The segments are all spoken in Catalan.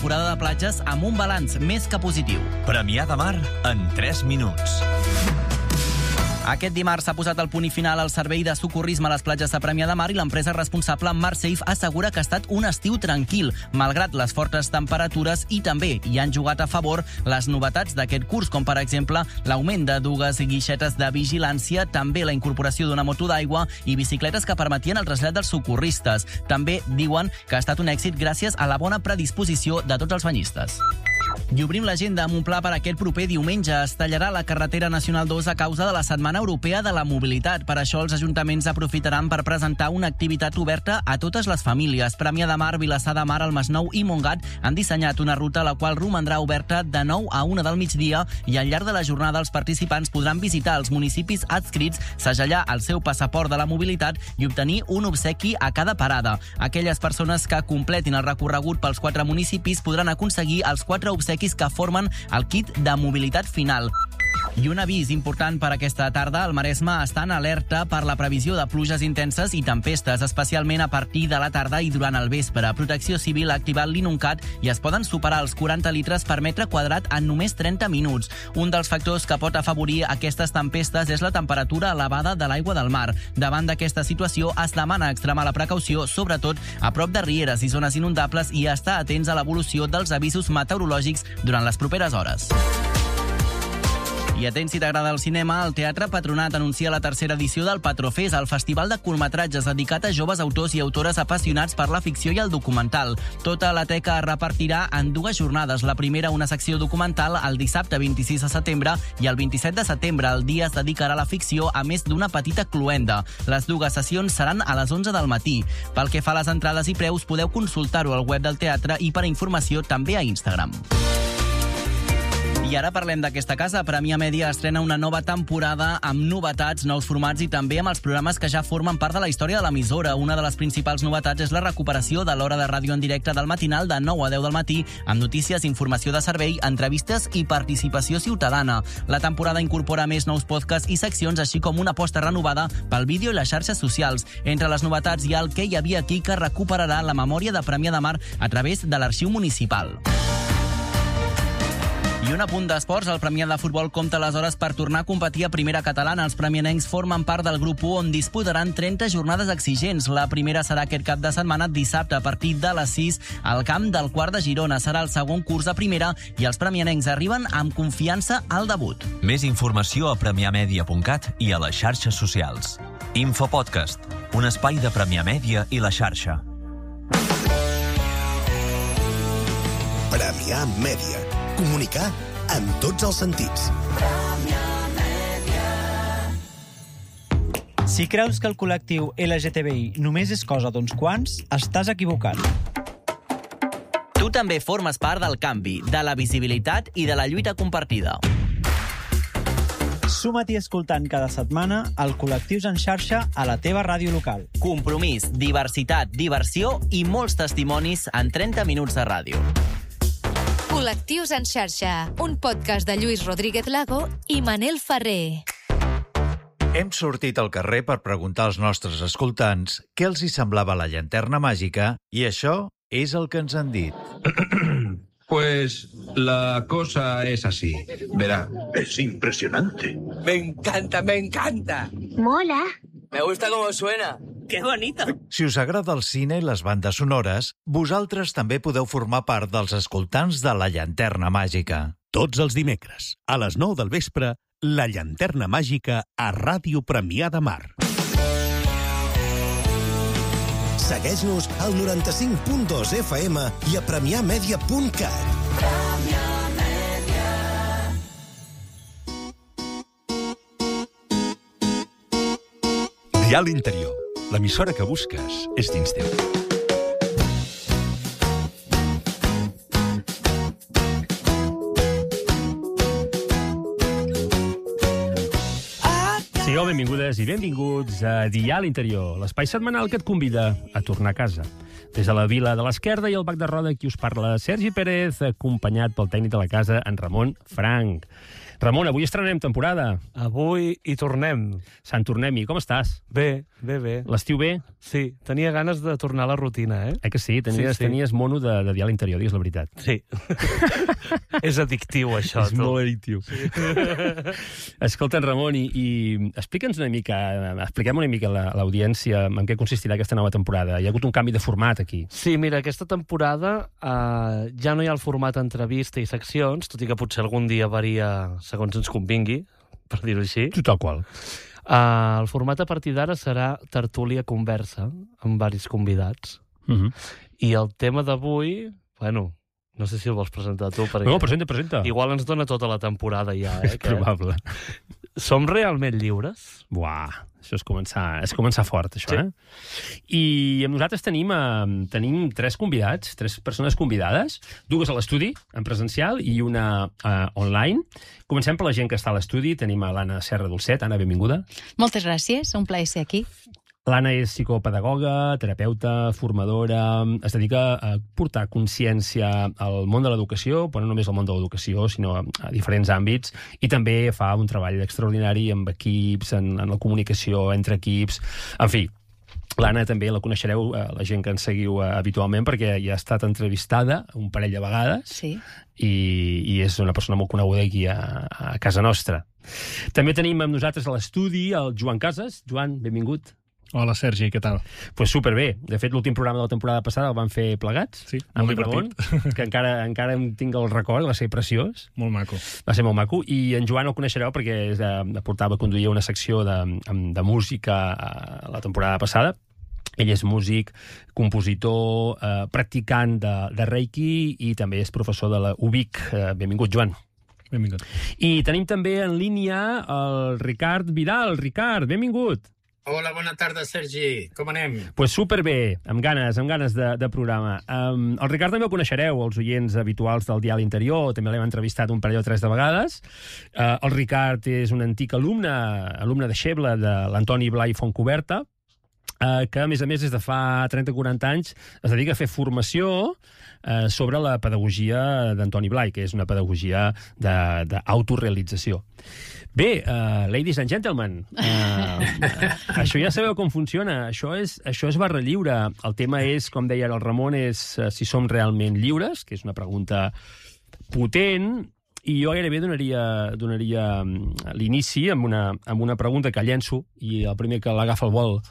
temporada de platges amb un balanç més que positiu. Premià de Mar en 3 minuts. Aquest dimarts s'ha posat el punt i final al servei de socorrisme a les platges de Premià de Mar i l'empresa responsable MarSafe assegura que ha estat un estiu tranquil, malgrat les fortes temperatures, i també hi han jugat a favor les novetats d'aquest curs, com per exemple l'augment de dues guixetes de vigilància, també la incorporació d'una moto d'aigua i bicicletes que permetien el trasllat dels socorristes. També diuen que ha estat un èxit gràcies a la bona predisposició de tots els banyistes. I obrim l'agenda amb un pla per aquest proper diumenge. Es tallarà la carretera Nacional 2 a causa de la Setmana Europea de la Mobilitat. Per això els ajuntaments aprofitaran per presentar una activitat oberta a totes les famílies. Premià de Mar, Vilassar de Mar, el Masnou i Montgat han dissenyat una ruta la qual romandrà oberta de 9 a 1 del migdia i al llarg de la jornada els participants podran visitar els municipis adscrits, segellar el seu passaport de la mobilitat i obtenir un obsequi a cada parada. Aquelles persones que completin el recorregut pels 4 municipis podran aconseguir els 4 obsequis que formen el kit de mobilitat final. I un avís important per aquesta tarda. El Maresme està en alerta per la previsió de pluges intenses i tempestes, especialment a partir de la tarda i durant el vespre. Protecció Civil ha activat l'Inuncat i es poden superar els 40 litres per metre quadrat en només 30 minuts. Un dels factors que pot afavorir aquestes tempestes és la temperatura elevada de l'aigua del mar. Davant d'aquesta situació es demana extremar la precaució, sobretot a prop de rieres i zones inundables, i estar atents a l'evolució dels avisos meteorològics durant les properes hores. I atents si t'agrada el cinema, el Teatre Patronat anuncia la 3a edició del Patrofest, el festival de curtmetratges dedicat a joves autors i autores apassionats per la ficció i el documental. Tota la teca es repartirà en 2 jornades. La primera, una secció documental, el dissabte 26 de setembre, i el 27 de setembre el dia es dedicarà a la ficció, a més d'una petita cloenda. Les 2 sessions seran a les 11 del matí. Pel que fa a les entrades i preus, podeu consultar-ho al web del teatre i per a informació també a Instagram. I ara parlem d'aquesta casa. Premià Mèdia estrena una nova temporada amb novetats, nous formats i també amb els programes que ja formen part de la història de l'emissora. Una de les principals novetats és la recuperació de l'hora de ràdio en directe del matinal de 9 a 10 del matí, amb notícies, informació de servei, entrevistes i participació ciutadana. La temporada incorpora més nous podcasts i seccions, així com una aposta renovada pel vídeo i les xarxes socials. Entre les novetats hi ha el Què hi havia aquí, que recuperarà la memòria de Premià de Mar a través de l'arxiu municipal. I un apunt d'esports, el Premià de Futbol compta les hores per tornar a competir a primera catalana. Els premianencs formen part del grup 1, on disputaran 30 jornades exigents. La primera serà aquest cap de setmana, dissabte, a partir de les 6, al camp del Quart de Girona. Serà el segon curs de primera i els premianencs arriben amb confiança al debut. Més informació a premiamedia.cat i a les xarxes socials. Infopodcast, un espai de Premià Mèdia i la xarxa. Premià Mèdia. Comunicar en tots els sentits. Si creus que el col·lectiu LGTBI només és cosa d'uns quants, estàs equivocat. Tu també formes part del canvi, de la visibilitat i de la lluita compartida. Suma't-hi escoltant cada setmana el Col·lectius en xarxa a la teva ràdio local. Compromís, diversitat, diversió i molts testimonis en 30 minuts de ràdio. Col·lectius en xarxa, un podcast de Lluís Rodríguez Lago i Manel Ferrer. Hem sortit al carrer per preguntar als nostres escoltants què els hi semblava la llanterna màgica i això és el que ens han dit. Pues la cosa es así. Verá. Es impresionante. Me encanta, me encanta. Mola. Me gusta cómo suena. ¡Qué bonito! Si us agrada el cine i les bandes sonores, vosaltres també podeu formar part dels escoltants de La Llanterna Màgica. Tots els dimecres, a les 9 del vespre, La Llanterna Màgica a Ràdio Premià de Mar. Segueix-nos al 95.2 FM i a premiamedia.cat. Dial Interior. L'emissora que busques és dins teu. Sigueu benvingudes i benvinguts a Dial Interior, l'espai setmanal que et convida a tornar a casa. Des de la Vila de l'Esquerda i el Bac de Roda, qui us parla Sergi Pérez, acompanyat pel tècnic de la casa, en Ramon Frank. Ramon, avui estrenem temporada. Avui hi tornem. Sant Tornem-hi, com estàs? Bé. L'estiu bé? Sí, tenia ganes de tornar a la rutina, Que sí? Tenies mono de dir a l'interior, digues la veritat. Sí. És addictiu, això. És molt addictiu. Sí. Escolta, Ramon, i explica'ns una mica, expliquem una mica a l'audiència en què consistirà aquesta nova temporada. Hi ha hagut un canvi de format aquí. Sí, mira, aquesta temporada ja no hi ha el format entrevista i seccions, tot i que potser algun dia varia segons ens convingui, per dir-ho així. Tal qual. El format a partir d'ara serà tertúlia conversa, amb varis convidats. I el tema d'avui, no sé si el vols presentar tu, perquè... No, presenta. Igual ens dona tota la temporada ja, És probable. Som realment lliures? Buah, això és començar fort, això, I amb nosaltres tenim 3 convidats, 3 persones convidades, 2 a l'estudi, en presencial, i una online. Comencem per la gent que està a l'estudi. Tenim a l'Anna Serra Dolcet. Anna, benvinguda. Moltes gràcies, un plaer ser aquí. L'Anna és psicopedagoga, terapeuta, formadora, es dedica a portar consciència al món de l'educació, però no només al món de l'educació, sinó a diferents àmbits, i també fa un treball extraordinari amb equips, en la comunicació entre equips, en fi. L'Anna també la coneixereu, la gent que ens seguiu habitualment, perquè ja ha estat entrevistada un parell de vegades, sí. I és una persona molt coneguda aquí a casa nostra. També tenim amb nosaltres a l'estudi el Joan Casas. Joan, benvingut. Hola, Sergi, què tal? Pues superbé. De fet, l'últim programa de la temporada passada el vam fer plegats. Sí, molt divertit. Ramon, que encara em tinc el record, va ser preciós. Molt maco. Va ser molt maco. I en Joan el coneixereu perquè conduïa una secció de música a la temporada passada. Ell és músic, compositor, practicant de Reiki i també és professor de la UBIC. Benvingut, Joan. Benvingut. I tenim també en línia el Ricard Vidal. Ricard, benvingut. Hola, bona tarda, Sergi. Com anem? Pues superbé, amb ganes de programa. El Ricard també el coneixereu, els oients habituals del Dial Interior, també l'hem entrevistat un parell o 3 de vegades. El Ricard és un antic alumne deixeble de l'Antoni Blai Fontcoberta, que, a més, des de fa 30-40 anys es dedica a fer formació sobre la pedagogia d'Antoni Blai, que és una pedagogia d'autorealització. Bé, ladies and gentlemen, això ja sabeu com funciona, això és barra lliure. El tema és, com deia el Ramon, és si som realment lliures, que és una pregunta potent, i jo gairebé donaria l'inici amb una pregunta que llenço, i el primer que l'agafa el vol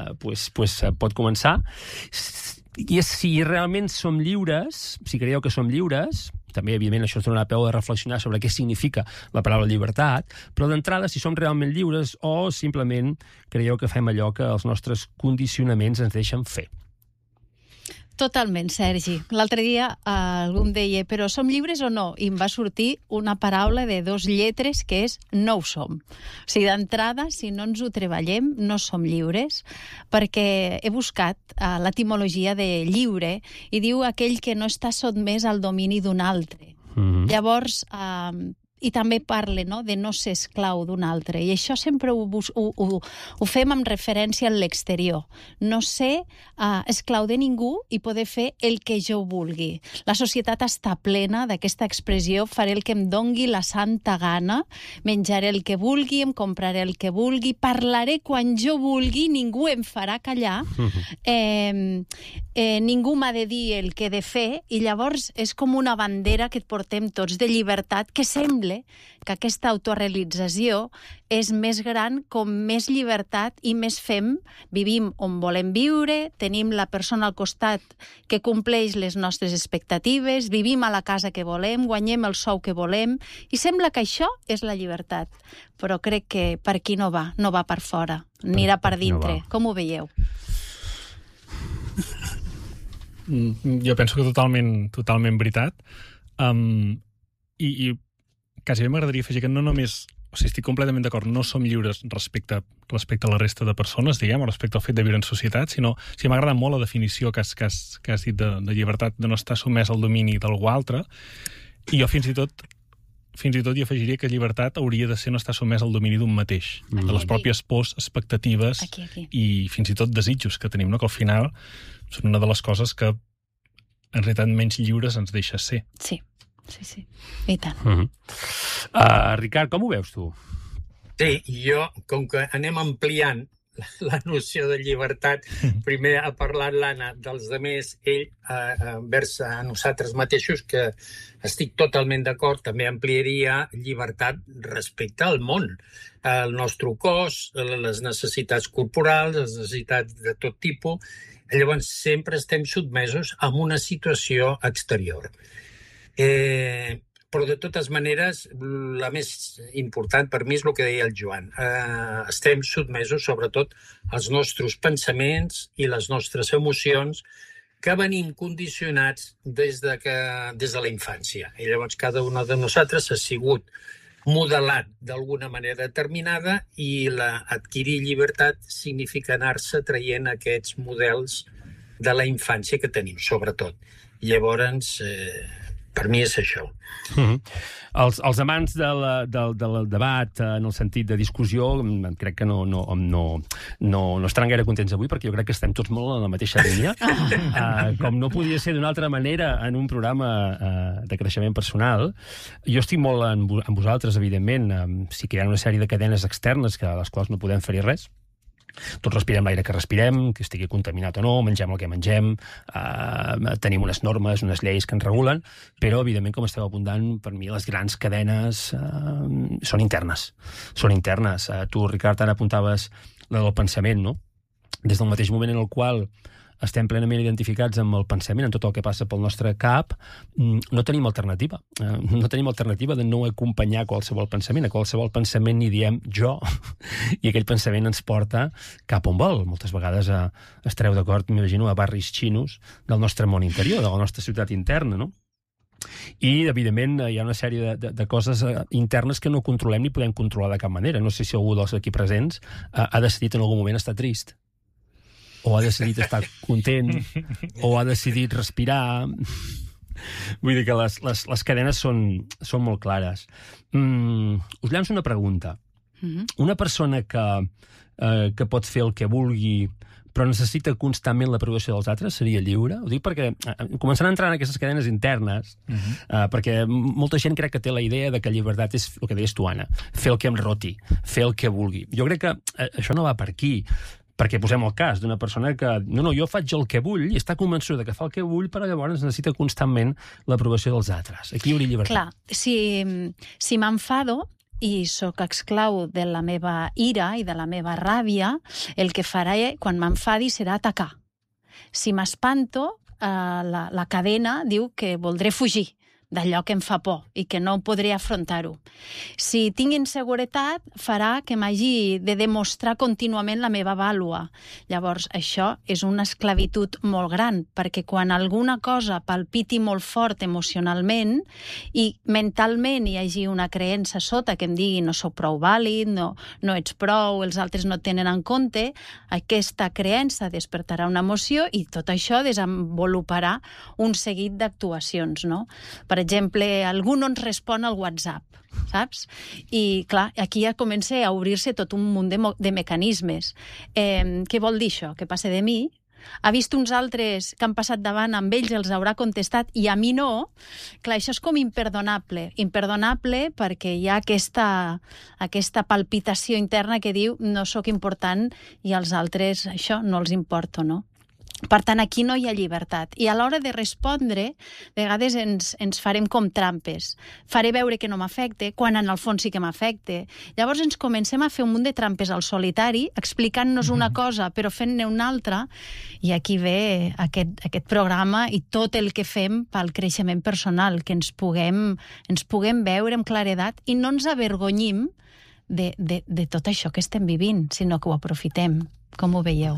pot començar. I és si realment som lliures, si creieu que som lliures, també, evidentment, això ens donarà peu de reflexionar sobre què significa la paraula llibertat, però d'entrada, si som realment lliures o simplement creieu que fem allò que els nostres condicionaments ens deixen fer. Totalment, Sergi. L'altre dia algú em deia, però som lliures o no? I em va sortir una paraula de 2 lletres que és no ho som. O sigui, d'entrada, si no ens ho treballem, no som lliures, perquè he buscat l'etimologia de lliure i diu aquell que no està sotmès al domini d'un altre. Llavors, i també parla, no?, de no ser esclau d'un altre. I això sempre ho fem amb referència a l'exterior. No ser esclau de ningú i poder fer el que jo vulgui. La societat està plena d'aquesta expressió, faré el que em dongui la santa gana, menjaré el que vulgui, em compraré el que vulgui, parlaré quan jo vulgui, ningú em farà callar, ningú m'ha de dir el que he de fer, i llavors és com una bandera que et portem tots de llibertat, que sembla que aquesta autorealització és més gran com més llibertat i més fem, vivim on volem viure, tenim la persona al costat que compleix les nostres expectatives, vivim a la casa que volem, guanyem el sou que volem, i sembla que això és la llibertat. Però crec que per aquí no va per fora, anirà per dintre. Com ho veieu? Jo penso que totalment veritat. I quasi bé m'agradaria afegir que no només, o sigui, estic completament d'acord, no som lliures respecte a la resta de persones, diguem, o respecte al fet de viure en societat, sinó, si m'agrada molt la definició que has dit de llibertat, de no estar sotmès al domini d'algú altre, i jo fins i tot fins i tot hi afegiria que llibertat hauria de ser no estar sotmès al domini d'un mateix, de les pròpies pors, expectatives i fins i tot desitjos que tenim, no? Que al final són una de les coses que en realitat menys lliures ens deixa ser. Sí, i tant. Ricard, com ho veus tu? Sí, jo, com que anem ampliant la noció de llibertat, primer ha parlat l'Anna dels demés, ell envers a nosaltres mateixos, que estic totalment d'acord, també ampliaria llibertat respecte al món, el nostre cos, les necessitats corporals, les necessitats de tot tipus. Llavors sempre estem sotmesos a una situació exterior. Però de totes maneres, la més important per mi és el que deia el Joan. Estem sotmesos sobretot als nostres pensaments i les nostres emocions que venim condicionats des de la infància. I llavors cada un de nosaltres ha sigut modelat d'alguna manera determinada i adquirir llibertat significa anar-se traient aquests models de la infància que tenim, sobretot. Llavors, per mi és això. Els amants del debat, en el sentit de discussió, crec que no estaran gaire contents avui, perquè jo crec que estem tots molt en la mateixa línia. Com no podia ser d'una altra manera en un programa de creixement personal, jo estic molt en vosaltres, evidentment. Sí que hi ha una sèrie de cadenes externes a les quals no podem fer-hi res. Tots respirem l'aire que respirem, que estigui contaminat o no, mengem el que mengem, tenim unes normes, unes lleis que ens regulen, però, evidentment, com esteu apuntant, per mi les grans cadenes són internes. Són internes. Tu, Ricard, ara apuntaves la del pensament, no? Des del mateix moment en el qual estem plenament identificats amb el pensament, en tot el que passa pel nostre cap, no tenim alternativa. No tenim alternativa de no acompanyar qualsevol pensament. A qualsevol pensament n'hi diem jo, i aquell pensament ens porta cap on vol. Moltes vegades estareu d'acord, m'imagino, a barris xinos del nostre món interior, de la nostra ciutat interna, no? I, evidentment, hi ha una sèrie de coses internes que no controlem ni podem controlar de cap manera. No sé si algú dels aquí presents ha decidit en algun moment estar trist, o ha decidit estar content, o ha decidit respirar. Vull dir que les cadenes són molt clares. Us llanço una pregunta. Una persona que pot fer el que vulgui, però necessita constantment l'aprovació dels altres, seria lliure? Ho dic perquè començant a entrar en aquestes cadenes internes, perquè molta gent crec que té la idea de que llibertat és el que deies tu, Anna, fer el que em roti, fer el que vulgui. Jo crec que això no va per aquí, perquè posem el cas d'una persona que, no, jo faig el que vull i està convençuda que fa el que vull, però llavors necessita constantment l'aprovació dels altres. Aquí hi hauria llibertat. Clar, si m'enfado i sóc esclau de la meva ira i de la meva ràbia, el que faré quan m'enfadi serà atacar. Si m'espanto, la cadena diu que voldré fugir d'allò que em fa por i que no podré afrontar-ho. Si tinc inseguretat, farà que m'hagi de demostrar contínuament la meva vàlua. Llavors, això és una esclavitud molt gran, perquè quan alguna cosa palpiti molt fort emocionalment i mentalment hi hagi una creença sota que em digui no sóc prou vàlid, no ets prou, els altres no tenen en compte, aquesta creença despertarà una emoció i tot això desenvoluparà un seguit d'actuacions, no? Per exemple, algú no ens respon al WhatsApp, saps? I, clar, aquí ja comença a obrir-se tot un munt de mecanismes. Què vol dir això? Que passa de mi? Ha vist uns altres que han passat davant, amb ells els haurà contestat i a mi no? Clar, això és com imperdonable. Imperdonable perquè hi ha aquesta palpitació interna que diu no sóc important i als altres això no els importo, no? Per tant, aquí no hi ha llibertat. I a l'hora de respondre, a vegades ens farem com trampes. Faré veure que no m'afecte, quan en el fons sí que m'afecte. Llavors ens comencem a fer un munt de trampes al solitari, explicant-nos una cosa però fent-ne una altra, i aquí ve aquest programa i tot el que fem pel creixement personal, que ens puguem veure amb claredat i no ens avergonyim de tot això que estem vivint, sinó que ho aprofitem. Com ho veieu?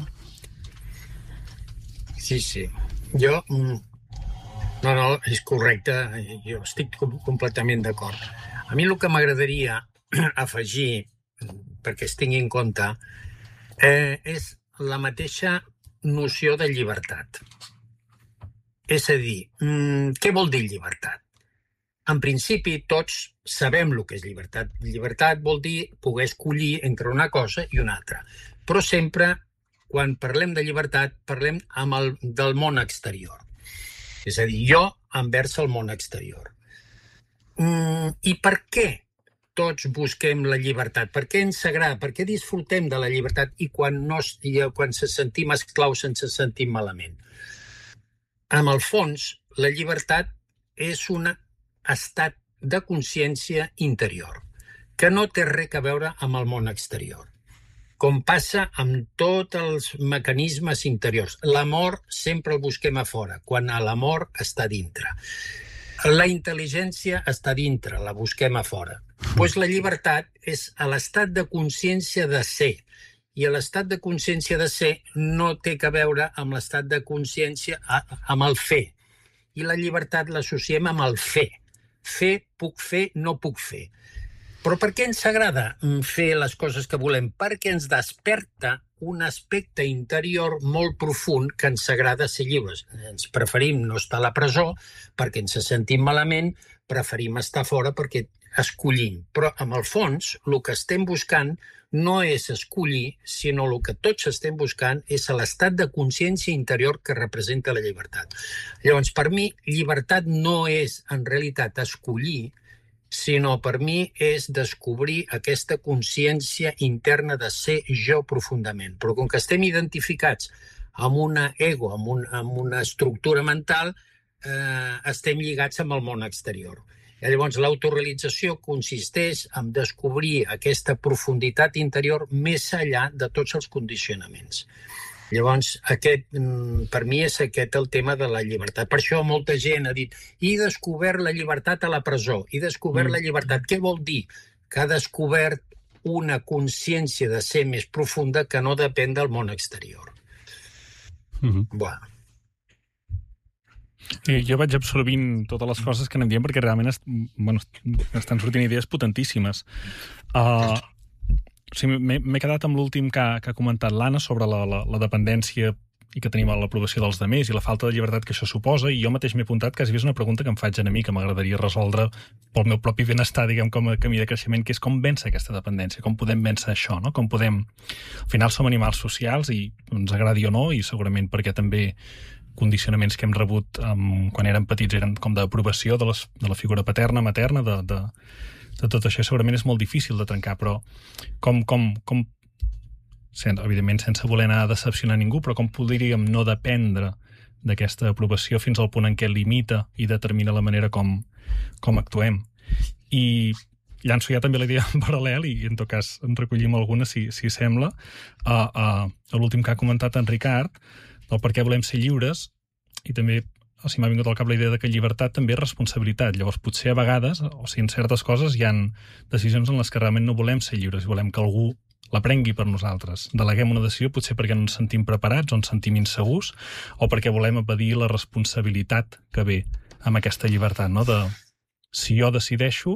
Sí. Jo... No, és correcte. Jo estic completament d'acord. A mi el que m'agradaria afegir, perquè es tingui en compte, és la mateixa noció de llibertat. És a dir, què vol dir llibertat? En principi, tots sabem el que és llibertat. Llibertat vol dir poder escollir entre una cosa i una altra. Però sempre, quan parlem de llibertat, parlem del món exterior. És a dir, jo envers el món exterior. I per què tots busquem la llibertat? Per què ens agrada? Per què disfrutem de la llibertat i quan se sentim esclaus ens sentim malament? En el fons, la llibertat és un estat de consciència interior, que no té res a veure amb el món exterior. Com passa amb tots els mecanismes interiors. L'amor sempre el busquem a fora, quan l'amor està dintre. La intel·ligència està dintre, la busquem a fora. Doncs la llibertat és l'estat de consciència de ser. I l'estat de consciència de ser no té a veure amb l'estat de consciència amb el fer. I la llibertat l'associem amb el fer. Fer, puc fer, no puc fer. Però per què ens agrada fer les coses que volem? Perquè ens desperta un aspecte interior molt profund que ens agrada ser lliures. Ens preferim no estar a la presó perquè ens sentim malament, preferim estar fora perquè escollim. Però, en el fons, el que estem buscant no és escollir, sinó el que tots estem buscant és l'estat de consciència interior que representa la llibertat. Llavors, per mi, llibertat no és, en realitat, escollir, sinó per mi és descobrir aquesta consciència interna de ser jo profundament. Però com que estem identificats amb una ego, amb una estructura mental, estem lligats amb el món exterior. I llavors l'autorealització consisteix en descobrir aquesta profunditat interior més enllà de tots els condicionaments. Llavors, per mi és aquest el tema de la llibertat. Per això molta gent ha dit he descobert la llibertat a la presó, he descobert la llibertat. Què vol dir? Que ha descobert una consciència de ser més profunda que no depèn del món exterior. Bueno. Jo vaig absorbint totes les coses que anem dient perquè realment estan sortint idees potentíssimes. M'he quedat amb l'últim que ha comentat l'Anna sobre la dependència i que tenim a l'aprovació dels demés i la falta de llibertat que això suposa, i jo mateix m'he apuntat quasi és una pregunta que em faig a mi, que m'agradaria resoldre pel meu propi benestar, diguem, com a camí de creixement, que és com vèncer aquesta dependència, com podem vèncer això, no? Com podem... Al final som animals socials i ens agradi o no, i segurament perquè també condicionaments que hem rebut quan érem petits eren com d'aprovació de la figura paterna, materna, de tot això segurament és molt difícil de trencar, però evidentment sense voler anar a decepcionar ningú, però com podríem no dependre d'aquesta aprovació fins al punt en què limita i determina la manera com actuem. I llanço ja també la idea en paral·lel, i en tot cas en recollim alguna, si sembla, a l'últim que ha comentat en Ricard, del per què volem ser lliures, i també m'ha vingut al cap la idea de que llibertat també és responsabilitat. Llavors, potser a vegades, o sigui, en certes coses hi ha decisions en les que realment no volem ser lliures, volem que algú la prengui per nosaltres. Deleguem una decisió potser perquè no ens sentim preparats o ens sentim insegurs, o perquè volem evadir la responsabilitat que ve amb aquesta llibertat, no? Si jo decideixo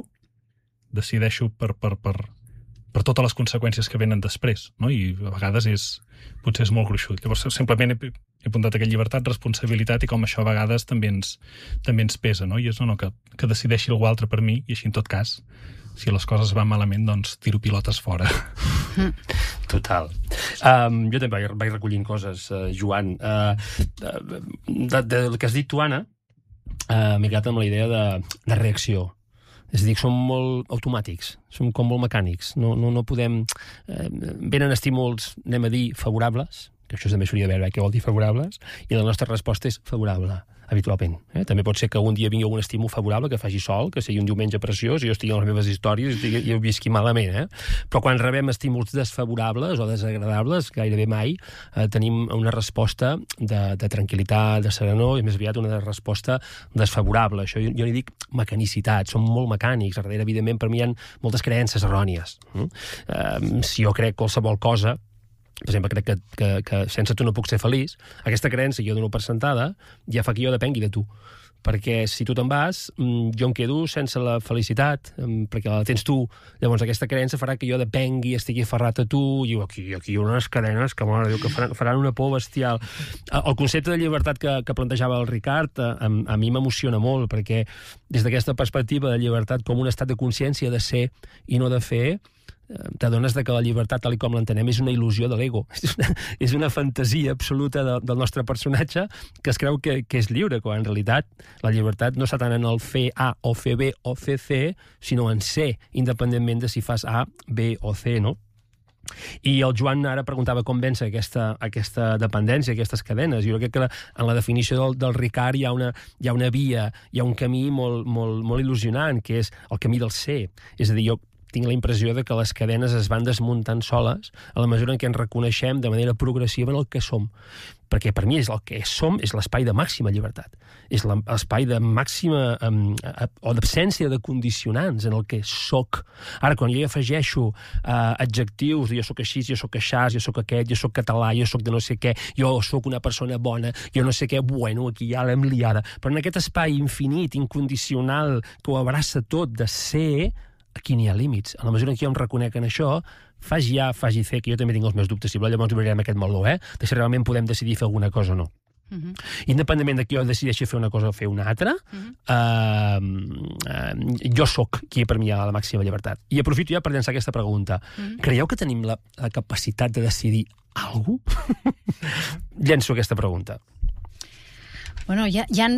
per totes les conseqüències que venen després, no? I a vegades potser és molt gruixut. Llavors, simplement he apuntat aquella llibertat, responsabilitat, i com això a vegades també ens pesa, no? I és que decideixi algú altre per mi, i així en tot cas, si les coses van malament, doncs tiro pilotes fora. Total. Jo també vaig recollint coses, Joan. Del que has dit tu, Anna, m'he quedat amb la idea de reacció. És a dir, som molt automàtics, som com molt mecànics. No podem... Venen estímuls, anem a dir, favorables, que això també s'hauria de veure què vol dir favorables, i la nostra resposta és favorable, habitualment. També pot ser que un dia vingui algun estímul favorable, que faci sol, que sigui un diumenge preciós, i jo estigui en les meves històries i ho visqui malament. Però quan rebem estímuls desfavorables o desagradables, gairebé mai tenim una resposta de tranquil·litat, de serenor, i més aviat una resposta desfavorable. Això jo n'hi dic mecanicitat, som molt mecànics. Darrere, evidentment, per mi hi ha moltes creences errònies. Si jo crec qualsevol cosa, per exemple, crec que sense tu no puc ser feliç, aquesta creença que jo dono per sentada ja fa que jo depengui de tu. perquè si tu te'n vas, jo em quedo sense la felicitat, perquè la tens tu. Llavors aquesta creença farà que jo depengui, estigui aferrat a tu, i aquí hi ha unes cadenes que, mare Déu, que faran una por bestial. El concepte de llibertat que plantejava el Ricard a mi m'emociona molt, perquè des d'aquesta perspectiva de llibertat com un estat de consciència de ser i no de fer, t'adones que la llibertat, tal com l'entenem, és una il·lusió de l'ego. És una fantasia absoluta del nostre personatge que es creu que és lliure, quan en realitat la llibertat no està tant en el fer A o fer B o fer C, sinó en ser, independentment de si fas A, B o C, no? I el Joan ara preguntava com vèncer aquesta dependència, aquestes cadenes. Jo crec que en la definició del Ricard hi ha una via, hi ha un camí molt il·lusionant, que és el camí del ser. És a dir, jo tinc la impressió que les cadenes es van desmuntant soles a la mesura en què ens reconeixem de manera progressiva en el que som. Perquè per mi el que som és l'espai de màxima llibertat. És l'espai de màxima o d'absència de condicionants en el que soc. Ara, quan jo hi afegeixo adjectius, jo soc així, jo soc aixàs, jo soc aquest, jo soc català, jo soc de no sé què, jo soc una persona bona, jo no sé què, bueno, aquí ja l'hem liada. Però en aquest espai infinit, incondicional, que ho abraça tot de ser, aquí n'hi ha límits. A la mesura que jo em reconec en això, faci A, faci C, que jo també tinc els meus dubtes, si vol, llavors obrirem aquest meló, de si realment podem decidir fer alguna cosa o no. Independentment de que jo decideixi fer una cosa o fer una altra, jo sóc qui per mi ha la màxima llibertat. I aprofito ja per llançar aquesta pregunta. Creieu que tenim la capacitat de decidir alguna cosa? Llenço aquesta pregunta. Bueno, hi ha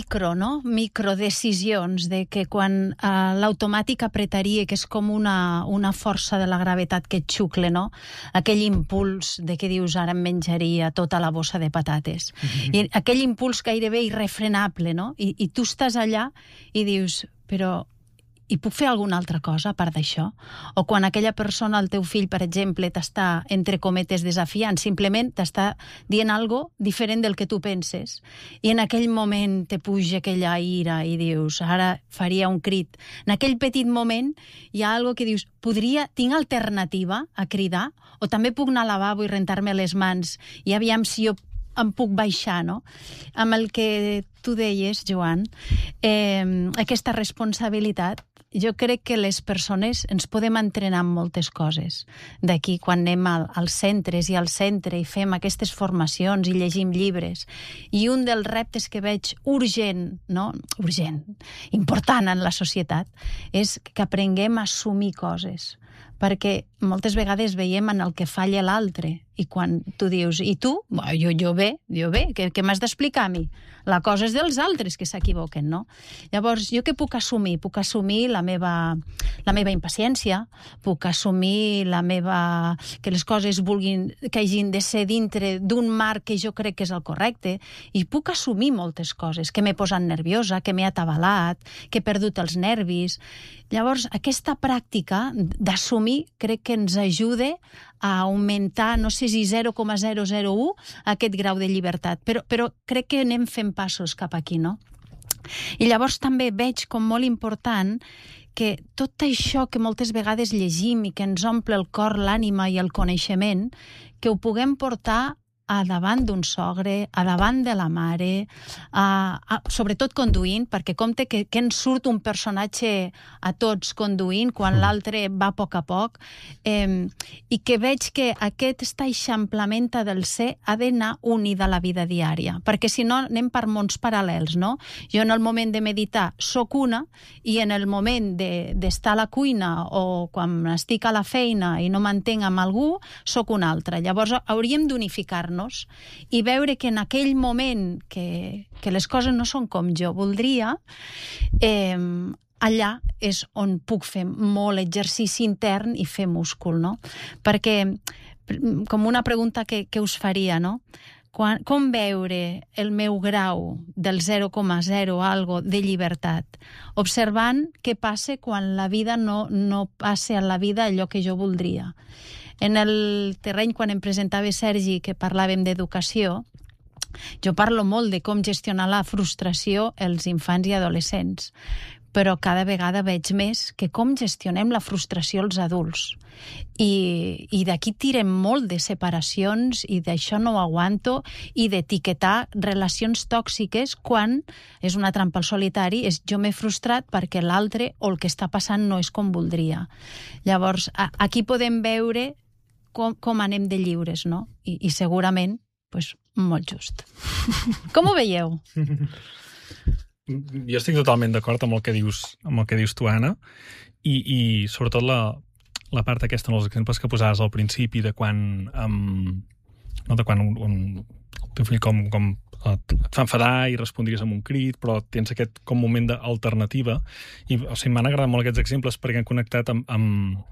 microdecisions de que quan l'automàtic apretaria, que és com una força de la gravetat que et xucle, no? Aquell impuls de que dius ara em menjaria tota la bossa de patates. I aquell impuls gairebé irrefrenable, no? I tu estàs allà i dius, però i puc fer alguna altra cosa a part d'això? O quan aquella persona, el teu fill, per exemple, t'està, entre cometes, desafiant, simplement t'està dient algo diferent del que tu penses. I en aquell moment te puja aquella ira i dius, ara faria un crit. En aquell petit moment hi ha algo que dius, tinc alternativa a cridar? O també puc anar al lavabo i rentar-me les mans i aviam si jo em puc baixar, no? Amb el que tu deies, Joan, aquesta responsabilitat, jo crec que les persones ens podem entrenar en moltes coses. D'aquí, quan anem als centres i al centre i fem aquestes formacions i llegim llibres. I un dels reptes que veig urgent, important en la societat, és que aprenguem a assumir coses. Perquè moltes vegades veiem en el que falla l'altre. I quan tu dius, i tu? Jo bé, què m'has d'explicar a mi? La cosa és dels altres que s'equivoquen, no? Llavors, jo què puc assumir? Puc assumir la meva impaciència, puc assumir que les coses que hagin de ser dintre d'un marc que jo crec que és el correcte, i puc assumir moltes coses, que m'he posat nerviosa, que m'he atabalat, que he perdut els nervis. Llavors, aquesta pràctica d'assumir crec que ens ajuda a augmentar, no sé si 0,001 aquest grau de llibertat, però crec que anem fent passos cap aquí, no? I llavors també veig com molt important que tot això que moltes vegades llegim i que ens omple el cor, l'ànima i el coneixement, que ho puguem portar a davant d'un sogre, a davant de la mare, sobretot conduint, perquè compte que ens surt un personatge a tots conduint quan l'altre va a poc, i que veig que aquesta eixamplamenta del ser ha d'anar unida a la vida diària, perquè si no anem per mons paral·lels, no? Jo en el moment de meditar soc una, i en el moment d'estar a la cuina o quan estic a la feina i no m'entenc amb algú, soc una altra. Llavors hauríem d'unificar-nos i veure que en aquell moment que les coses no són com jo voldria, allà és on puc fer molt exercici intern i fer múscul, no? Perquè, com una pregunta que us faria, no? Com veure el meu grau del 0,0 algo de llibertat, observant què passa quan la vida no passa a la vida allò que jo voldria. En el terreny, quan em presentava Sergi, que parlàvem d'educació, jo parlo molt de com gestionar la frustració els infants i adolescents, però cada vegada veig més que com gestionem la frustració els adults. I d'aquí tirem molt de separacions i d'això no ho aguanto i d'etiquetar relacions tòxiques quan és una trampa al solitari, és jo m'he frustrat perquè l'altre o el que està passant no és com voldria. Llavors, aquí podem veure com anem de lliures, no? I segurament, doncs, molt just. Com ho veieu? Jo estic totalment d'acord amb el que dius tu, Anna, i sobretot la part aquesta, els exemples que posaves al principi de quan el teu fill com et fa enfadar i respondries amb un crit, però tens aquest com moment d'alternativa, i m'han agradat molt aquests exemples perquè han connectat amb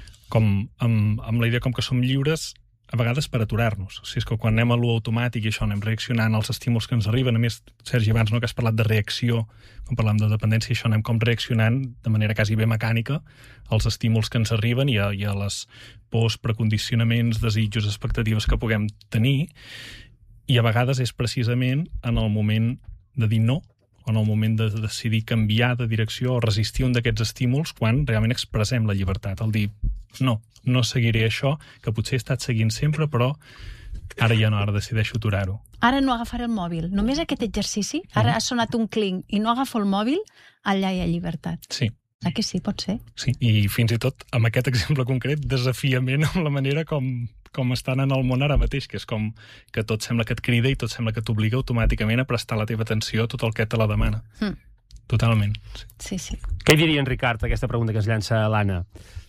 la idea com que som lliures a vegades per aturar-nos. O sigui, és que quan anem a lo automàtic i això, anem reaccionant als estímuls que ens arriben, a més, Sergi, abans que has parlat de reacció, quan parlem de dependència, això anem com reaccionant de manera quasi bé mecànica als estímuls que ens arriben i a les pors, precondicionaments, desitjos, expectatives que puguem tenir, i a vegades és precisament en el moment de dir no, o en el moment de decidir canviar de direcció o resistir un d'aquests estímuls quan realment expressem la llibertat, el dir no seguiré això, que potser he estat seguint sempre, però ara ja no, ara decideixo aturar-ho. Ara no agafaré el mòbil. Només aquest exercici, ara ha sonat un clinc i no agafo el mòbil, allà hi ha llibertat. Sí. Que sí, pot ser? Sí, i fins i tot, amb aquest exemple concret, desafiament amb la manera com estan en el món ara mateix, que és com que tot sembla que et crida i tot sembla que t'obliga automàticament a prestar la teva atenció a tot el que te la demana. Totalment. Sí. Què diria en Ricard, aquesta pregunta que ens llança l'Anna?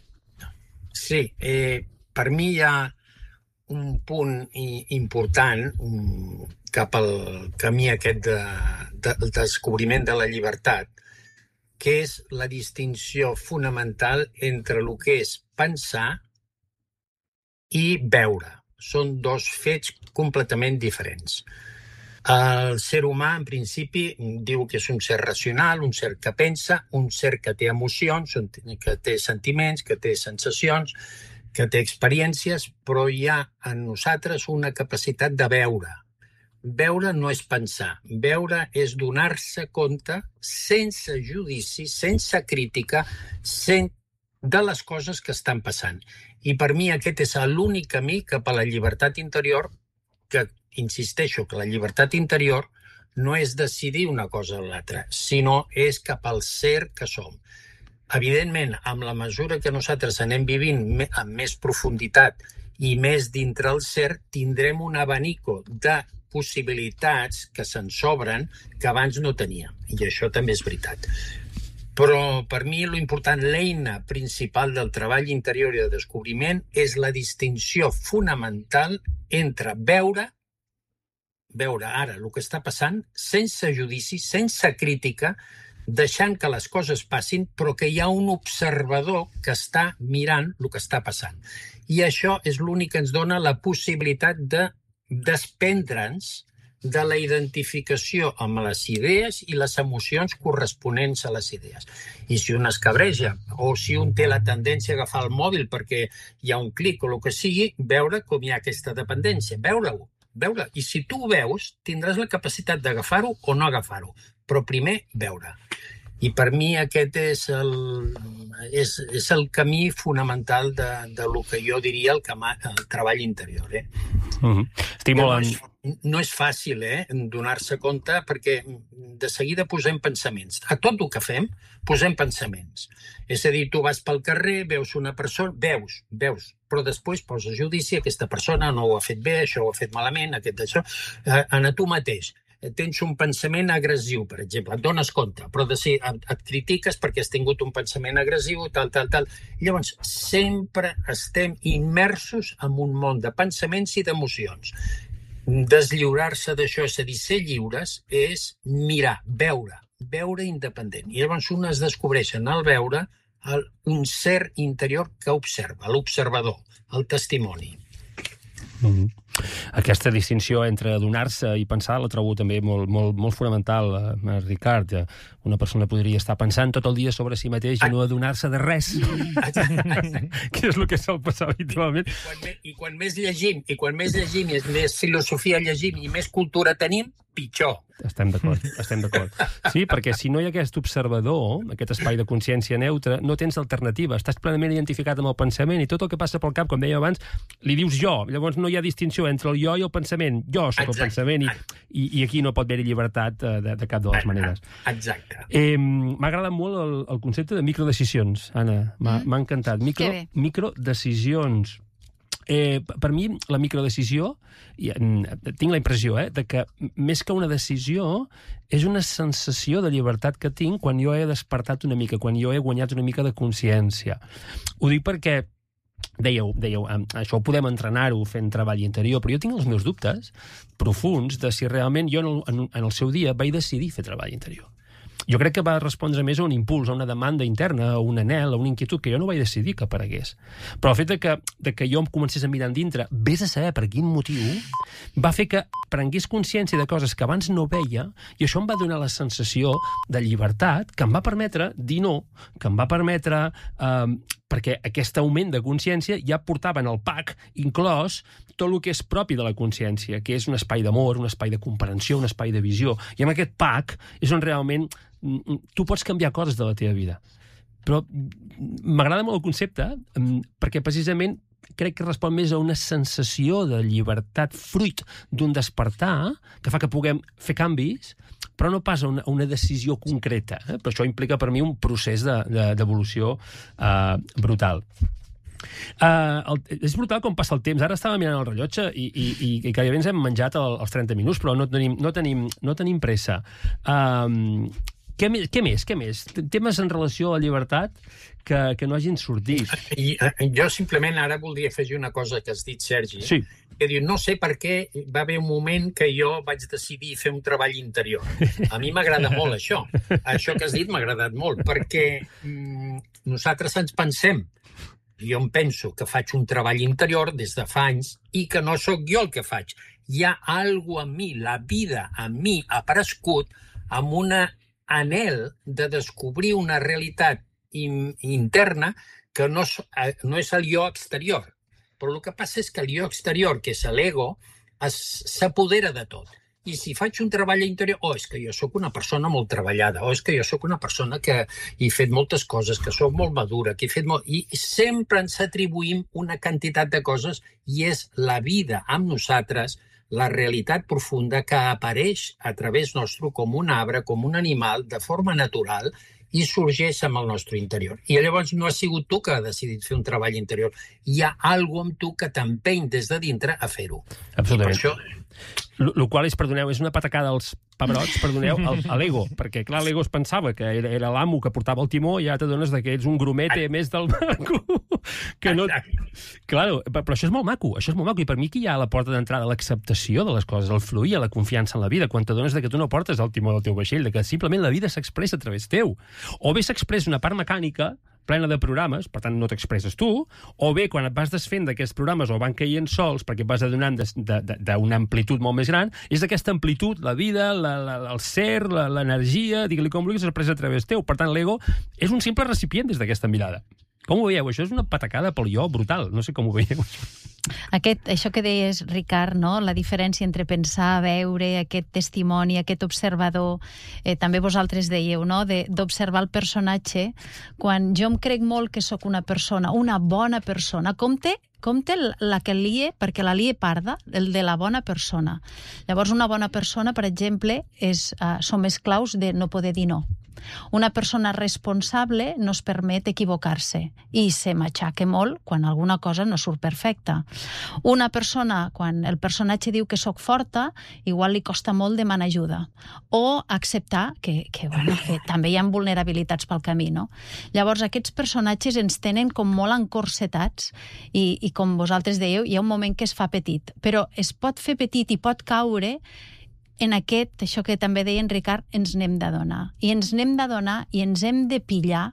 Sí, per mi hi ha un punt important cap al camí aquest del descobriment de la llibertat, que és la distinció fonamental entre el que és pensar i veure. Són dos fets completament diferents. El ser humà, en principi, diu que és un ser racional, un ser que pensa, un ser que té emocions, que té sentiments, que té sensacions, que té experiències, però hi ha en nosaltres una capacitat de veure. Veure no és pensar. Veure és donar-se compte sense judici, sense crítica, de les coses que estan passant. I per mi aquest és l'únic camí cap a la llibertat interior, que insisteixo que la llibertat interior no és decidir una cosa o l'altra, sinó és cap al ser que som. Evidentment, amb la mesura que nosaltres anem vivint amb més profunditat i més dintre el ser, tindrem un abanico de possibilitats que se'n sobren que abans no teníem. I això també és veritat. Però per mi l'important, l'eina principal del treball interior i de descobriment és la distinció fonamental entre veure ara el que està passant sense judici, sense crítica, deixant que les coses passin, però que hi ha un observador que està mirant el que està passant. I això és l'únic que ens dona la possibilitat de desprendre'ns de la identificació amb les idees i les emocions corresponents a les idees. I si un es cabreja o si un té la tendència a agafar el mòbil perquè hi ha un clic o el que sigui, veure com hi ha aquesta dependència, veure-ho. I si tu ho veus, tindràs la capacitat d'agafar-ho o no agafar-ho, però primer veure. I per mi aquest és el camí fonamental de lo que jo diria el treball interior. Estic molt No és fàcil donar-se compte perquè de seguida posem pensaments. A tot el que fem posem pensaments. És a dir, tu vas pel carrer, veus una persona, veus, però després poses judici, aquesta persona no ho ha fet bé, això ho ha fet malament, això. En tu mateix tens un pensament agressiu, per exemple, et dones compte, però et critiques perquè has tingut un pensament agressiu, tal. Llavors, sempre estem immersos en un món de pensaments i d'emocions. Deslliurar-se d'això, és a dir, ser lliures, és mirar, veure independent. I llavors un es descobreix en el veure un ser interior que observa, l'observador, el testimoni. Aquesta distinció entre donar-se i pensar la trobo també molt fonamental, Ricard. Una persona podria estar pensant tot el dia sobre si mateix i no adonar-se de res. Que és el que sol passar habitualment. I quan més llegim, i més filosofia llegim i més cultura tenim, pitjor. Estem d'acord. Sí, perquè si no hi ha aquest observador, aquest espai de consciència neutre, no tens alternativa. Estàs plenament identificat amb el pensament i tot el que passa pel cap, com deia abans, li dius jo. Llavors no hi ha distinció entre el jo i el pensament. Jo soc el pensament i aquí no pot haver-hi llibertat de cap de les maneres. Exacte. M'ha agradat molt el concepte de microdecisions, Anna. M'ha encantat. Microdecisions. Per mi, la microdecisió, tinc la impressió de que més que una decisió és una sensació de llibertat que tinc quan jo he despertat una mica, quan jo he guanyat una mica de consciència. Ho dic perquè dèieu, això ho podem entrenar-ho fent treball interior, però jo tinc els meus dubtes profuns de si realment jo en el seu dia vaig decidir fer treball interior. Jo crec que va respondre més a un impuls, a una demanda interna, a un anhel, a una inquietud que jo no vaig decidir que aparegués. Però el fet de que jo em comencés a mirar dintre, vés a saber per quin motiu, va fer que prengués consciència de coses que abans no veia, i això em va donar la sensació de llibertat que em va permetre dir no, que em va permetre... perquè aquest augment de consciència ja portava en el pack inclòs tot el que és propi de la consciència, que és un espai d'amor, un espai de comprensió, un espai de visió. I amb aquest pack és on realment tu pots canviar coses de la teva vida. Però m'agrada molt el concepte perquè precisament crec que respon més a una sensació de llibertat fruit d'un despertar que fa que puguem fer canvis, però no pas a una decisió concreta. Però això implica per mi un procés d'evolució brutal. És brutal com passa el temps. Ara estava mirant el rellotge i gairebé ens hem menjat els 30 minuts, però no tenim pressa. Què més? Temes en relació a la llibertat que no hagin sortit. Jo simplement ara voldria afegir una cosa que has dit, Sergi. Sí. Que diu, no sé per què va haver un moment que jo vaig decidir fer un treball interior. A mi m'agrada molt això. Això que has dit m'ha agradat molt, perquè nosaltres ens pensem, jo em penso que faig un treball interior des de fa anys i que no sóc jo el que faig. Hi ha alguna cosa en mi, la vida en mi ha aparegut amb un anhel de descobrir una realitat interna que no és el jo exterior. Però el que passa és que el jo exterior, que és l'ego, s'apodera de tot. I si faig un treball interior, és que jo sóc una persona molt treballada, és que jo sóc una persona que he fet moltes coses, que sóc molt madura, que he fet molt... I sempre ens atribuïm una quantitat de coses i és la vida amb nosaltres, la realitat profunda que apareix a través nostre com un arbre, com un animal, de forma natural, i sorgeix amb el nostre interior. I llavors no has sigut tu que ha decidit fer un treball interior. Hi ha alguna cosa amb tu que t'empeny des de dintre a fer-ho. Absolutament. Això... El qual és, perdoneu, és una patacada als pebrots, perdoneu, a l'ego, perquè clar, l'ego es pensava que era l'amo que portava el timó i ja t'adones que ets un grumete més del barco. Que no... Claro, però això és molt maco, i per mi aquí hi ha la porta d'entrada, l'acceptació de les coses, el fluir, la confiança en la vida, quan t'adones que tu no portes el timó del teu vaixell, que simplement la vida s'expressa a través teu. O bé s'expressa una part mecànica, plena de programes, per tant no t'expresses tu, o bé quan et vas desfent d'aquests programes o van caient sols perquè et vas adonant d'una amplitud molt més gran, és aquesta amplitud, la vida, el ser, l'energia, digue-li com vulguis, s'expressa a través teu. Per tant, l'ego és un simple recipient des d'aquesta mirada. Com ho veieu? Això és una patacada pel jo brutal. No sé com ho veieu. Això que deies, Ricard, no? La diferència entre pensar, veure, aquest testimoni, aquest observador, també vosaltres dèieu, no? D'observar el personatge. Quan jo em crec molt que sóc una persona, una bona persona, compte la que lie, perquè la lie parda, el de la bona persona. Llavors, una bona persona, per exemple, som esclaus de no poder dir no. Una persona responsable no es permet equivocar-se i se matxaca molt quan alguna cosa no surt perfecta. Una persona, quan el personatge diu que sóc forta, igual li costa molt demanar ajuda o acceptar que també hi ha vulnerabilitats pel camí, no? Llavors, aquests personatges ens tenen com molt encorsetats i com vosaltres dèieu, hi ha un moment que es fa petit, però es pot fer petit i pot caure en això que també deia en Ricard, ens n'hem d'adonar. I ens n'hem d'adonar i ens hem de pillar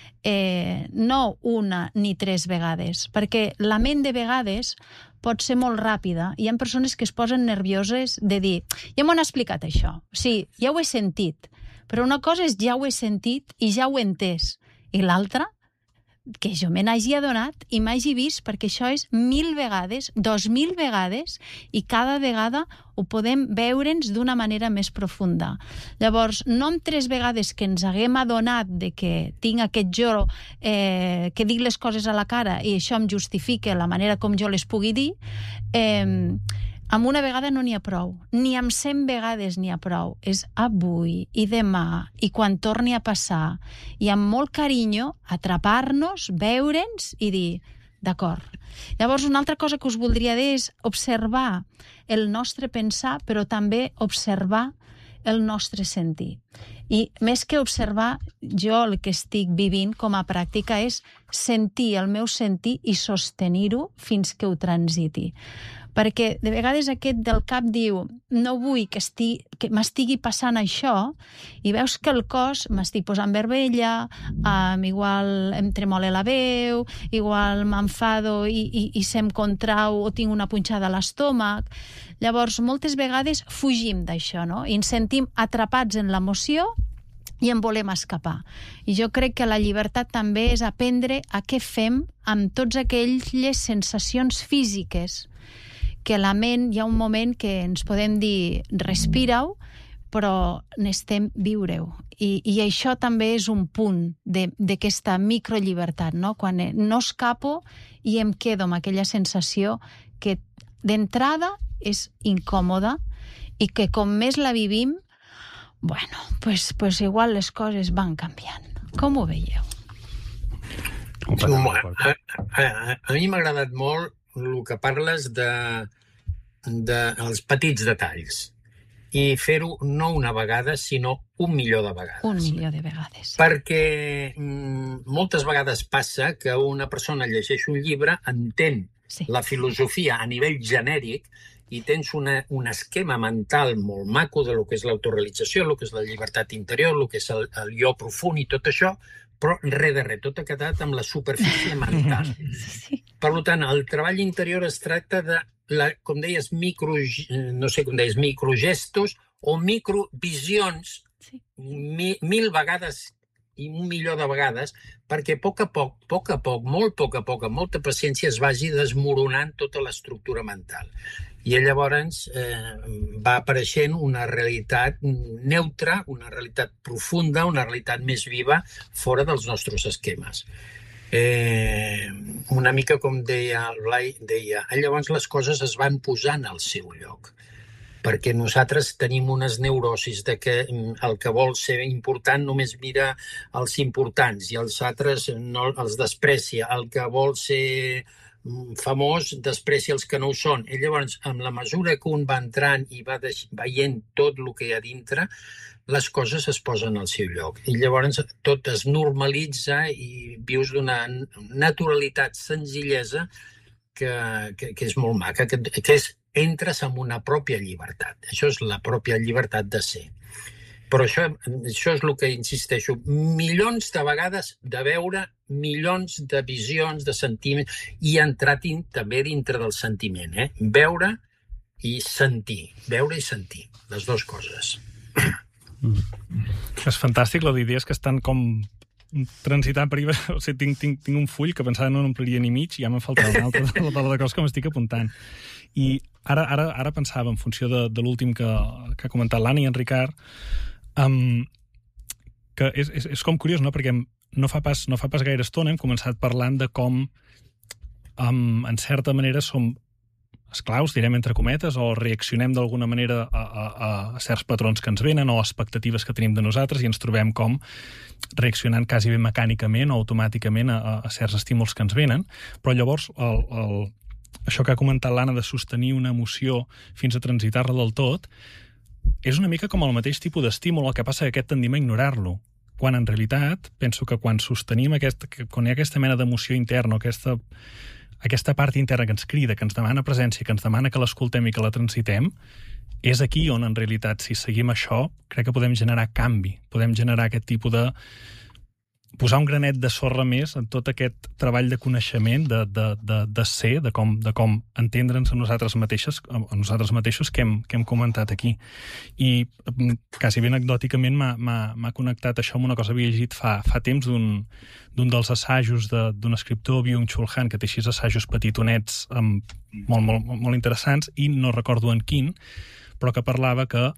no una ni 3 vegades, perquè la ment de vegades pot ser molt ràpida. Hi ha persones que es posen nervioses de dir, ja m'ho han explicat això, sí, ja ho he sentit, però una cosa és ja ho he sentit i ja ho he entès, i l'altra, que jo me n'hagi adonat i m'hagi vist, perquè això és 1.000 vegades, 2.000 vegades, i cada vegada ho podem veure'ns d'una manera més profunda. Llavors, no amb 3 vegades que ens haguem adonat de que tinc aquest jo que dic les coses a la cara i això em justifica la manera com jo les pugui dir, amb una vegada no n'hi ha prou, ni amb 100 vegades n'hi ha prou. És avui i demà, i quan torni a passar, i amb molt carinyo atrapar-nos, veure'ns i dir, d'acord. Llavors, una altra cosa que us voldria dir és observar el nostre pensar, però també observar el nostre sentir. I més que observar, jo el que estic vivint com a pràctica és sentir el meu sentir i sostenir-ho fins que ho transiti. Perquè de vegades aquest del cap diu no vull que m'estigui passant això, i veus que el cos m'estic posant vermella, igual em tremola la veu, igual m'enfado i se'm contrau o tinc una punxada a l'estómac. Llavors, moltes vegades fugim d'això, no? I ens sentim atrapats en l'emoció i en volem escapar. I jo crec que la llibertat també és aprendre a què fem amb totes aquelles sensacions físiques que la ment, hi ha un moment que ens podem dir respira-ho, però necessitem viure-ho. I això també és un punt d'aquesta microllibertat, no? Quan no escapo i em quedo amb aquella sensació que d'entrada és incòmoda i que com més la vivim, bueno, pues igual les coses van canviant. Com ho veieu? A mi m'ha agradat molt el que parles dels petits detalls i fer-ho no una vegada, sinó 1.000.000 de vegades. 1.000.000 de vegades. Perquè moltes vegades passa que una persona llegeix un llibre, entén la filosofia a nivell genèric i tens un esquema mental molt maco de lo que és l'autorealització, lo que és la llibertat interior, lo que és el jo profund i tot això, però res de res, tot ha quedat amb la superfície mental. Per tant, el treball interior es tracta de, com deies, microgestos o microvisions 1.000 vegades i 1.000.000 de vegades, perquè a poc a poc, molt a poc, amb molta paciència, es vagi desmoronant tota l'estructura mental. I llavors va apareixent una realitat neutra, una realitat profunda, una realitat més viva, fora dels nostres esquemes. Una mica com deia el Blai, llavors les coses es van posant al seu lloc, perquè nosaltres tenim unes neurosis de que el que vol ser important només mira els importants i els altres no els desprecia, el que vol ser famós desprecia els que no ho són. I llavors, amb la mesura que un va entrant i va veient tot el que hi ha dintre, les coses es posen al seu lloc. I llavors tot es normalitza i vius d'una naturalitat, senzillesa, que és molt maca, que entres en una pròpia llibertat. Això és la pròpia llibertat de ser. Però això és el que insisteixo. Milions de vegades de veure, milions de visions, de sentiments, i entrar també dintre del sentiment. Veure i sentir. Veure i sentir. Les dues coses. És fantàstic, l'idees que estan com transitant per ahir. O sigui, tinc un full que pensava no n'ompliria ni mig i ja m'ha faltat una altra de la cosa que m'estic apuntant. I ara pensava, en funció de l'últim que ha comentat l'Anna i en Ricard, que és com curiós, no? Perquè no fa pas gaire estona hem començat parlant de com en certa manera som esclaus, direm entre cometes, o reaccionem d'alguna manera a certs patrons que ens venen o expectatives que tenim de nosaltres i ens trobem com reaccionant quasi bé mecànicament o automàticament a certs estímuls que ens venen. Però llavors això que ha comentat l'Anna de sostenir una emoció fins a transitar-la del tot és una mica com el mateix tipus d'estímul, el que passa que aquest tendim a ignorar-lo, quan en realitat penso que quan sostenim quan hi ha aquesta mena d'emoció interna, aquesta part interna que ens crida, que ens demana presència, que ens demana que l'escoltem i que la transitem, és aquí on en realitat, si seguim això, crec que podem generar canvi, podem generar aquest tipus de posar un granet de sorra més en tot aquest treball de coneixement, de ser, de com entendre'ns a nosaltres mateixos que hem comentat aquí. I quasi ben anecdòticament m'ha connectat això amb una cosa que havia llegit fa temps d'un dels assajos d'un escriptor, Byung-Chul Han, que té així assajos petitonets molt interessants, i no recordo en quin, però que parlava que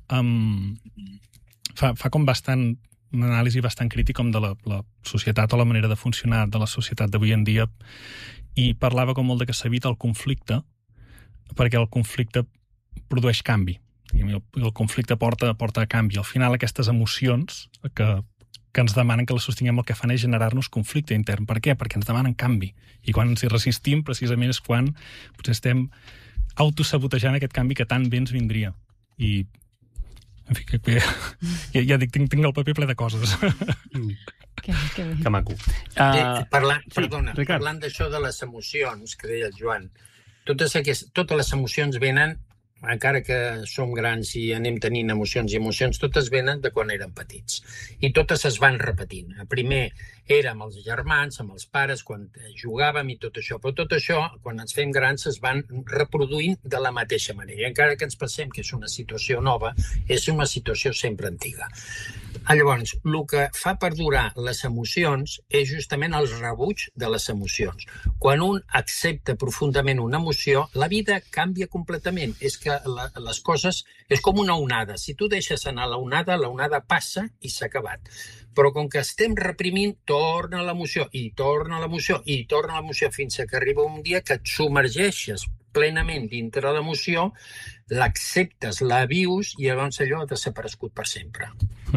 fa com bastant una anàlisi bastant crítica com de la societat o la manera de funcionar de la societat d'avui en dia, i parlava com molt de que s'evita el conflicte perquè el conflicte produeix canvi. El conflicte porta a canvi. Al final aquestes emocions que ens demanen que les sostinguem el que fan és generar-nos conflicte intern. Per què? Perquè ens demanen canvi. I quan ens hi resistim precisament és quan potser estem autosabotejant aquest canvi que tan bé ens vindria. I en fi, ja dic, tinc el paper ple de coses. Que maco. Parlant d'això de les emocions, que deia el Joan, totes les emocions venen, encara que som grans i anem tenint emocions i emocions, totes venen de quan érem petits. I totes es van repetint. Primer érem els germans, amb els pares, quan jugàvem i tot això. Però tot això, quan ens fem grans, es van reproduint de la mateixa manera. I encara que ens pensem que és una situació nova, és una situació sempre antiga. Llavors, el que fa perdurar les emocions és justament el rebuig de les emocions. Quan un accepta profundament una emoció, la vida canvia completament. És que les coses és com una onada. Si tu deixes anar la onada passa i s'ha acabat. Però com que estem reprimint, torna l'emoció, i torna l'emoció, i torna l'emoció, fins que arriba un dia que et submergeixes plenament dintre l'emoció, l'acceptes, la vius, i llavors allò ha desaparegut per sempre.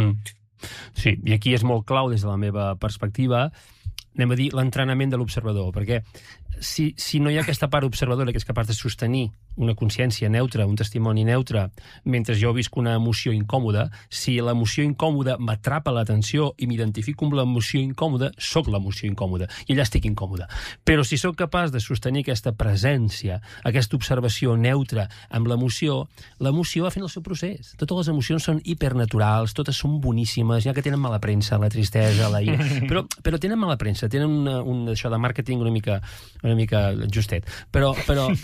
Sí, i aquí és molt clau des de la meva perspectiva, anem a dir, l'entrenament de l'observador, perquè si no hi ha aquesta part observadora que és capaç de sostenir una consciència neutra, un testimoni neutre, mentre jo visc una emoció incòmoda, si l'emoció incòmoda m'atrapa l'atenció i m'identifico amb l'emoció incòmoda, sóc l'emoció incòmoda, i allà estic incòmoda. Però si sóc capaç de sostenir aquesta presència, aquesta observació neutra amb l'emoció va fent el seu procés. Totes les emocions són hipernaturals, totes són boníssimes, ja que tenen mala premsa, la tristesa, la ira, però tenen mala premsa, tenen això de màrqueting una mica justet. Però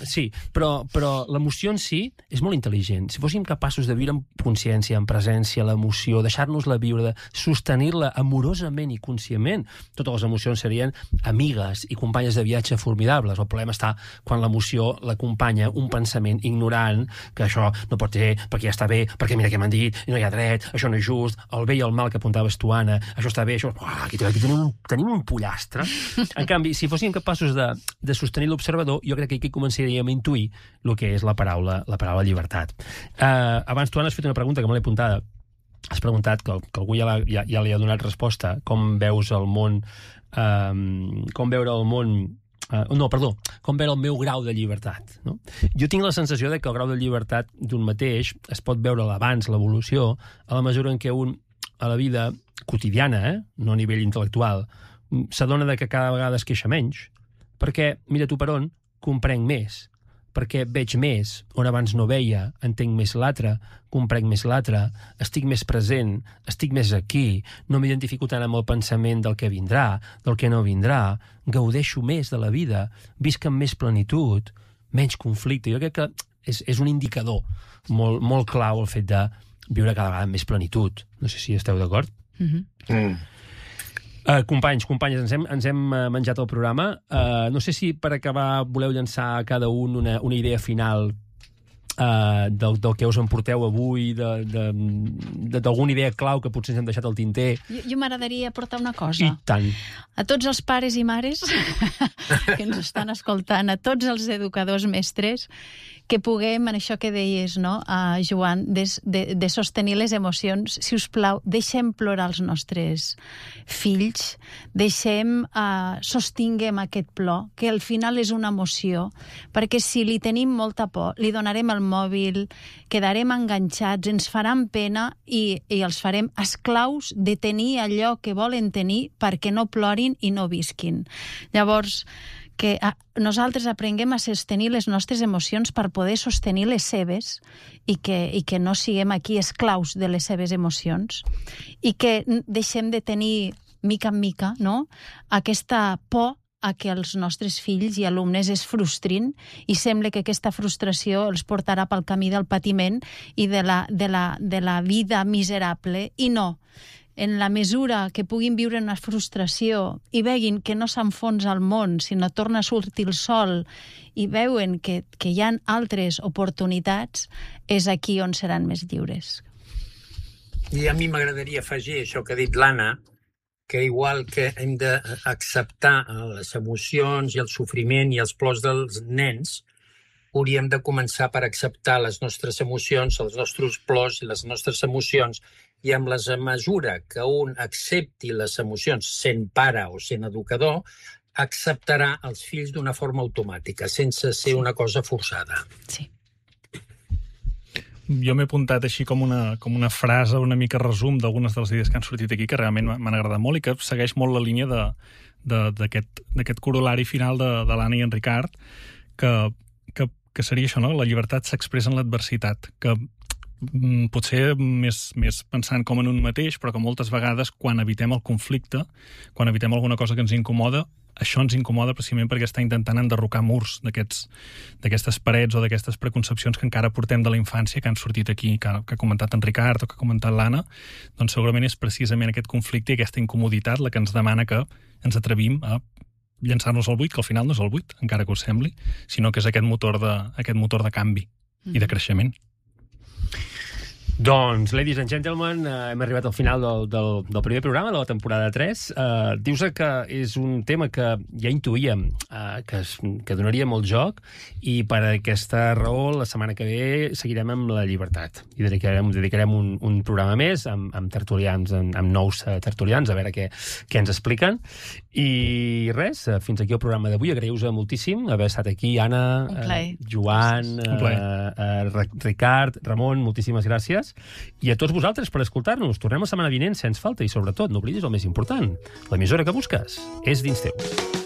l'emoció en si és molt intel·ligent. Si fóssim capaços de viure amb consciència, amb presència, l'emoció, deixar-nos-la viure, sostenir-la amorosament i conscientment, totes les emocions serien amigues i companyes de viatge formidables. El problema està quan l'emoció l'acompanya un pensament ignorant, que això no pot ser, perquè ja està bé, perquè mira què m'han dit, no hi ha dret, això no és just, el bé i el mal que apuntaves tu, Anna, això està bé, això... Aquí tenim un pollastre. En canvi, si fóssim capaços de sostenir l'observador, jo crec que aquí començaríem a intuir el que és la paraula llibertat. Abans tu, Anna, has fet una pregunta que me l'he apuntada. Has preguntat, que algú ja li ha donat resposta, com veus el món... com veure el meu grau de llibertat. No? Jo tinc la sensació de que el grau de llibertat d'un mateix es pot veure l'abans, l'evolució, a la mesura en què un, a la vida quotidiana, no a nivell intel·lectual, s'adona que cada vegada es queixa menys, perquè, mira tu per on, comprenc més, perquè veig més, on abans no veia, entenc més l'altre, comprenc més l'altre, estic més present, estic més aquí, no m'identifico tant amb el pensament del que vindrà, del que no vindrà, gaudeixo més de la vida, visc amb més plenitud, menys conflicte. Jo crec que és un indicador molt clau el fet de viure cada vegada amb més plenitud. No sé si esteu d'acord. Companys, companyes, ens hem menjat el programa. No sé si per acabar voleu llançar a cada un una idea final del que us emporteu avui, d'alguna idea clau que potser ens hem deixat al tinter. Jo m'agradaria aportar una cosa. I tant. A tots els pares i mares que ens estan escoltant, a tots els educadors mestres, que puguem, en això que deies, no, Joan, de sostenir les emocions, si us plau, deixem plorar els nostres fills, sostinguem aquest plor, que al final és una emoció, perquè si li tenim molta por, li donarem el mòbil, quedarem enganxats, ens faran pena i els farem esclaus de tenir allò que volen tenir perquè no plorin i no visquin. Llavors, que nosaltres aprenguem a sostenir les nostres emocions per poder sostenir les seves i que no siguem aquí esclaus de les seves emocions i que deixem de tenir mica en mica, no? Aquesta por a que els nostres fills i alumnes es frustrin i sembla que aquesta frustració els portarà pel camí del patiment i de la vida miserable, i no. En la mesura que puguin viure una frustració i veguin que no s'enfonsa el món, sinó torna a sortir el sol i veuen que hi ha altres oportunitats, és aquí on seran més lliures. I a mi m'agradaria afegir això que ha dit l'Anna, que igual que hem d'acceptar les emocions i el sofriment i els plors dels nens, hauríem de començar per acceptar les nostres emocions, els nostres plors i les nostres emocions, i amb la mesura que un accepti les emocions sent pare o sent educador, acceptarà els fills d'una forma automàtica, sense ser una cosa forçada. Sí. Jo m'he apuntat així com una frase, una mica resum d'algunes de les idees que han sortit aquí, que realment m'han agradat molt i que segueix molt la línia d'aquest corolari final de l'Anna i en Ricard, que seria això, no? La llibertat s'expressa en l'adversitat, que potser més pensant com en un mateix, però que moltes vegades quan evitem el conflicte, quan evitem alguna cosa que ens incomoda, això ens incomoda precisament perquè està intentant enderrocar murs d'aquestes parets o d'aquestes preconcepcions que encara portem de la infància, que han sortit aquí, que ha comentat en Ricard o que ha comentat l'Anna, doncs segurament és precisament aquest conflicte i aquesta incomoditat la que ens demana que ens atrevim a llançar-nos al buit, que al final no és el buit, encara que us sembli, sinó que és aquest motor de canvi i de creixement. Doncs, ladies and gentlemen, hem arribat al final del primer programa de la temporada 3. Dius que és un tema que ja intuïem que donaria molt joc, i per aquesta raó la setmana que ve seguirem amb la llibertat i dedicarem un programa més amb tertulians, amb nous tertulians, a veure què ens expliquen. I res, fins aquí el programa d'avui. Agraïu-vos moltíssim haver estat aquí, Anna, Joan, Ricard, Ramon, moltíssimes gràcies. I a tots vosaltres per escoltar-nos. Tornem la setmana vinent, si ens falta, i sobretot, no oblidis el més important. L'emissora que busques és dins teu.